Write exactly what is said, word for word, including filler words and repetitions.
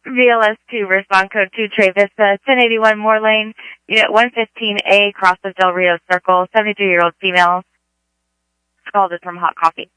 V L S two, respond code two, Tre Vista, ten eighty-one Moore Lane, unit one fifteen A, cross of Del Rio Circle, seventy-three-year-old female. Called is from Hot Coffee.